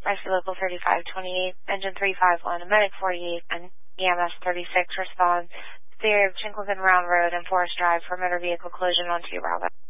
Rescue Local 3528, Engine 351, Medic 48, and EMS 36 respond to the area of Chinkleton Round Road and Forest Drive for motor vehicle collision on 2 Bravo.